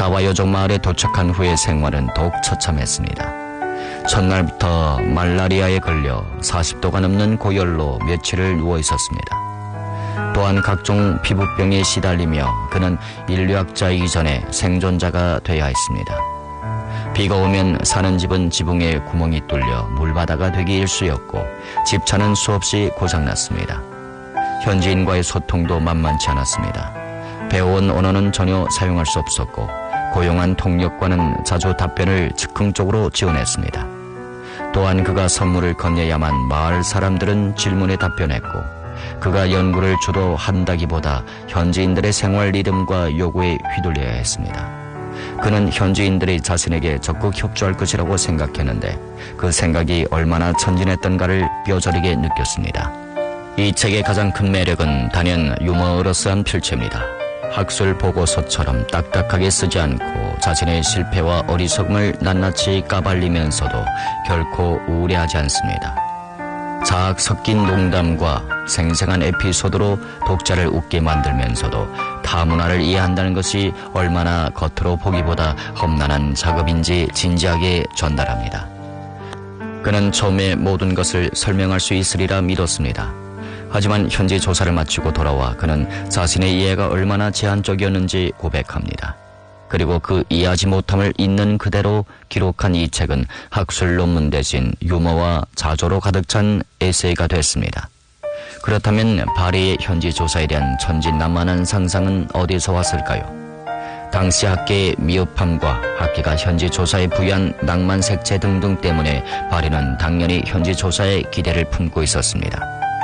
다와요족 마을에 도착한 후의 생활은 더욱 처참했습니다. 첫날부터 말라리아에 걸려 40도가 넘는 고열로 며칠을 누워 있었습니다. 또한 각종 피부병에 시달리며 그는 인류학자이기 전에 생존자가 되어야 했습니다. 비가 오면 사는 집은 지붕에 구멍이 뚫려 물바다가 되기 일쑤였고 집차는 수없이 고장났습니다. 현지인과의 소통도 만만치 않았습니다. 배워온 언어는 전혀 사용할 수 없었고 고용한 통역과는 자주 답변을 즉흥적으로 지원했습니다. 또한 그가 선물을 건네야만 마을 사람들은 질문에 답변했고 그가 연구를 주도한다기보다 현지인들의 생활 리듬과 요구에 휘둘려야 했습니다. 그는 현지인들이 자신에게 적극 협조할 것이라고 생각했는데 그 생각이 얼마나 천진했던가를 뼈저리게 느꼈습니다. 이 책의 가장 큰 매력은 단연 유머러스한 필체입니다. 학술 보고서처럼 딱딱하게 쓰지 않고 자신의 실패와 어리석음을 낱낱이 까발리면서도 결코 우울해하지 않습니다. 자학 섞인 농담과 생생한 에피소드로 독자를 웃게 만들면서도 타문화를 이해한다는 것이 얼마나 겉으로 보기보다 험난한 작업인지 진지하게 전달합니다. 그는 처음에 모든 것을 설명할 수 있으리라 믿었습니다. 하지만 현지 조사를 마치고 돌아와 그는 자신의 이해가 얼마나 제한적이었는지 고백합니다. 그리고 그 이해하지 못함을 있는 그대로 기록한 이 책은 학술 논문 대신 유머와 자조로 가득 찬 에세이가 됐습니다. 그렇다면 바리의 현지 조사에 대한 천진난만한 상상은 어디서 왔을까요? 당시 학계의 미흡함과 학계가 현지 조사에 부여한 낭만 색채 등등 때문에 바리는 당연히 현지 조사에 기대를 품고 있었습니다.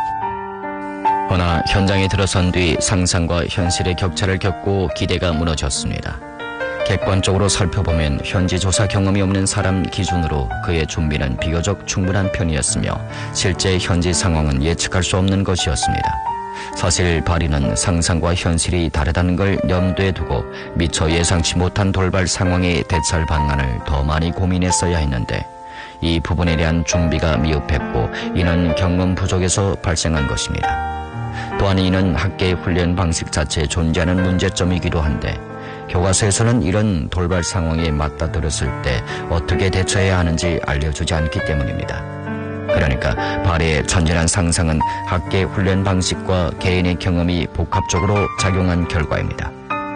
허나 현장에 들어선 뒤 상상과 현실의 격차를 겪고 기대가 무너졌습니다. 객관적으로 살펴보면 현지 조사 경험이 없는 사람 기준으로 그의 준비는 비교적 충분한 편이었으며 실제 현지 상황은 예측할 수 없는 것이었습니다. 사실 바리는 상상과 현실이 다르다는 걸 염두에 두고 미처 예상치 못한 돌발 상황에 대처할 방안을 더 많이 고민했어야 했는데 이 부분에 대한 준비가 미흡했고 이는 경험 부족에서 발생한 것입니다. 또한 이는 학계의 훈련 방식 자체에 존재하는 문제점이기도 한데 교과서에서는 이런 돌발 상황에 맞닥뜨렸을 때 어떻게 대처해야 하는지 알려주지 않기 때문입니다. 그러니까 바리의 천진한 상상은 학계 훈련 방식과 개인의 경험이 복합적으로 작용한 결과입니다.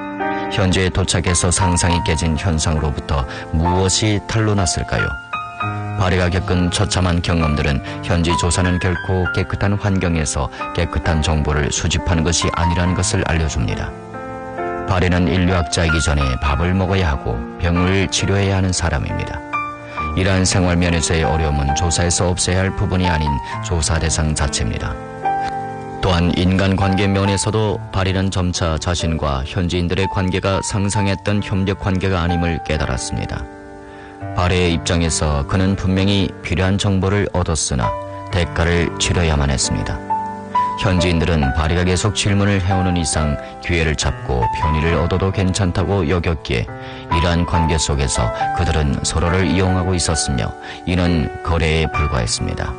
현재에 도착해서 상상이 깨진 현상으로부터 무엇이 탄로났을까요? 바리가 겪은 처참한 경험들은 현지 조사는 결코 깨끗한 환경에서 깨끗한 정보를 수집하는 것이 아니라는 것을 알려줍니다. 바리는 인류학자이기 전에 밥을 먹어야 하고 병을 치료해야 하는 사람입니다. 이러한 생활 면에서의 어려움은 조사에서 없애야 할 부분이 아닌 조사 대상 자체입니다. 또한 인간관계 면에서도 바리는 점차 자신과 현지인들의 관계가 상상했던 협력 관계가 아님을 깨달았습니다. 바리의 입장에서 그는 분명히 필요한 정보를 얻었으나 대가를 치러야만 했습니다. 현지인들은 바리가 계속 질문을 해오는 이상 기회를 잡고 편의를 얻어도 괜찮다고 여겼기에 이러한 관계 속에서 그들은 서로를 이용하고 있었으며 이는 거래에 불과했습니다.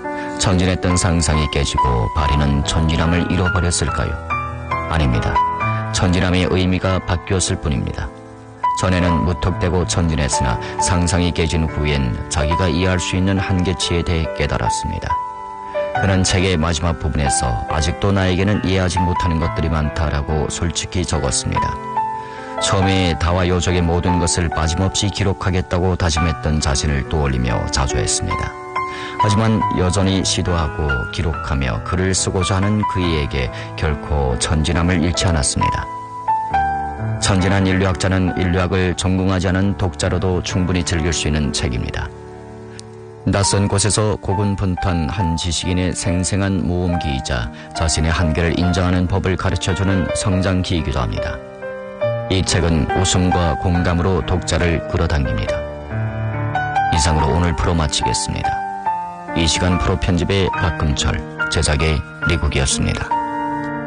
천진했던 상상이 깨지고 바리는 천진함을 잃어버렸을까요? 아닙니다. 천진함의 의미가 바뀌었을 뿐입니다. 전에는 무턱대고 천진했으나 상상이 깨진 후엔 자기가 이해할 수 있는 한계치에 대해 깨달았습니다. 그는 책의 마지막 부분에서 아직도 나에게는 이해하지 못하는 것들이 많다라고 솔직히 적었습니다. 처음에 다와요족의 모든 것을 빠짐없이 기록하겠다고 다짐했던 자신을 떠올리며 자조했습니다. 하지만 여전히 시도하고 기록하며 글을 쓰고자 하는 그에게 결코 천진함을 잃지 않았습니다. 천진한 인류학자는 인류학을 전공하지 않은 독자로도 충분히 즐길 수 있는 책입니다. 낯선 곳에서 고군분투한 한 지식인의 생생한 모험기이자 자신의 한계를 인정하는 법을 가르쳐주는 성장기이기도 합니다. 이 책은 웃음과 공감으로 독자를 끌어당깁니다. 이상으로 오늘 프로 마치겠습니다. 이 시간 프로 편집의 박금철, 제작의 리국이었습니다.